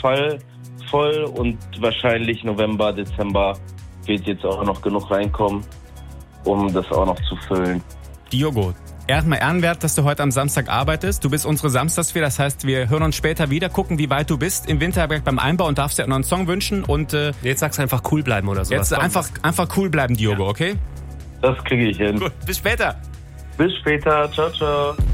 Fall voll und wahrscheinlich November, Dezember wird jetzt auch noch genug reinkommen, um das auch noch zu füllen. Diogo, erstmal ehrenwert, dass du heute am Samstag arbeitest. Du bist unsere Samstagsfee, das heißt, wir hören uns später wieder, gucken, wie weit du bist im Winterberg beim Einbau und darfst dir noch einen Song wünschen. Und jetzt sagst du einfach cool bleiben oder so. Jetzt einfach cool bleiben, Diogo, okay? Das kriege ich hin. Gut, bis später. Bis später. Ciao, ciao.